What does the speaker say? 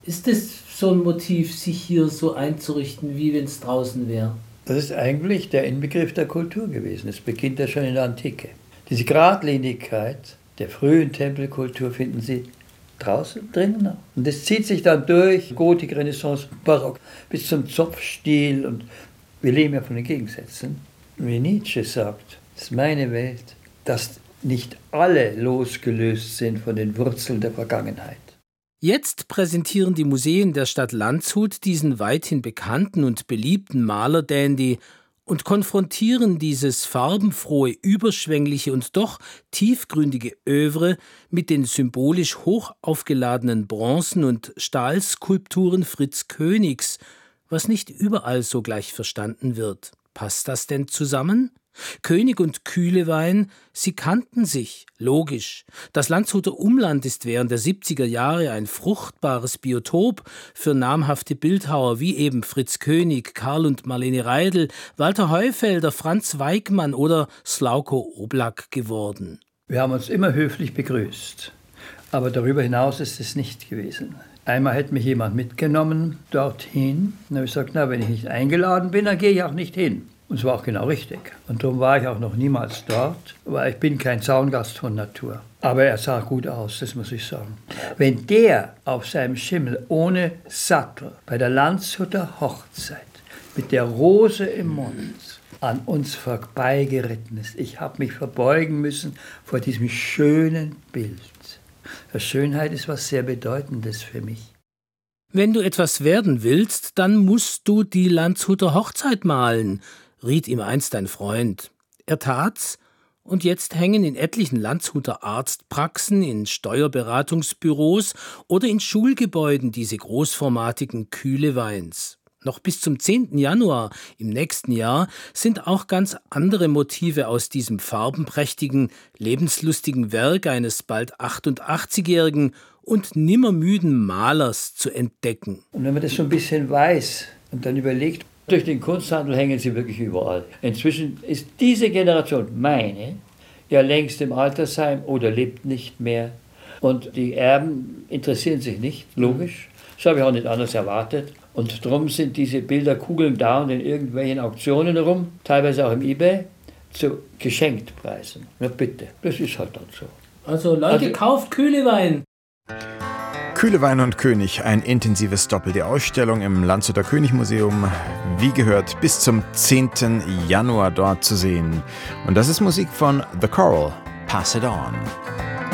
Ist es so ein Motiv, sich hier so einzurichten, wie wenn es draußen wäre? Das ist eigentlich der Inbegriff der Kultur gewesen. Es beginnt ja schon in der Antike. Diese Geradlinigkeit der frühen Tempelkultur finden Sie draußen drinnen auch. Und das zieht sich dann durch Gotik, Renaissance, Barock bis zum Zopfstil. Und wir leben ja von den Gegensätzen. Wie Nietzsche sagt, das ist meine Welt, dass nicht alle losgelöst sind von den Wurzeln der Vergangenheit. Jetzt präsentieren die Museen der Stadt Landshut diesen weithin bekannten und beliebten Maler-Dandy und konfrontieren dieses farbenfrohe, überschwängliche und doch tiefgründige Œuvre mit den symbolisch hoch aufgeladenen Bronzen- und Stahlskulpturen Fritz Königs, was nicht überall so gleich verstanden wird. Passt das denn zusammen? König und Kühlewein, sie kannten sich, logisch. Das Landshuter Umland ist während der 70er Jahre ein fruchtbares Biotop für namhafte Bildhauer wie eben Fritz König, Karl und Marlene Reidel, Walter Heufelder, Franz Weikmann oder Slauko Oblak geworden. Wir haben uns immer höflich begrüßt, aber darüber hinaus ist es nicht gewesen. Einmal hätte mich jemand mitgenommen dorthin, und habe ich gesagt, na, wenn ich nicht eingeladen bin, dann gehe ich auch nicht hin. Und es war auch genau richtig. Und darum war ich auch noch niemals dort, weil ich bin kein Zaungast von Natur. Aber er sah gut aus, das muss ich sagen. Wenn der auf seinem Schimmel ohne Sattel bei der Landshuter Hochzeit mit der Rose im Mund an uns vorbeigeritten ist, ich habe mich verbeugen müssen vor diesem schönen Bild. Schönheit ist was sehr Bedeutendes für mich. Wenn du etwas werden willst, dann musst du die Landshuter Hochzeit malen, riet ihm einst ein Freund. Er tat's, und jetzt hängen in etlichen Landshuter Arztpraxen, in Steuerberatungsbüros oder in Schulgebäuden diese großformatigen Kühleweins. Noch bis zum 10. Januar im nächsten Jahr sind auch ganz andere Motive aus diesem farbenprächtigen, lebenslustigen Werk eines bald 88-jährigen und nimmermüden Malers zu entdecken. Und wenn man das so ein bisschen weiß und dann überlegt, durch den Kunsthandel hängen sie wirklich überall. Inzwischen ist diese Generation, meine, ja längst im Altersheim oder lebt nicht mehr. Und die Erben interessieren sich nicht, logisch. Das habe ich auch nicht anders erwartet. Und darum sind diese Bilder kugeln da und in irgendwelchen Auktionen herum, teilweise auch im eBay, zu Geschenktpreisen. Na bitte, das ist halt dann so. Also Leute, kauft Kühlewein! Kühlewein und König, ein intensives Doppel. Die Ausstellung im Landshuter Königmuseum, wie gehört, bis zum 10. Januar dort zu sehen. Und das ist Musik von The Coral, Pass It On.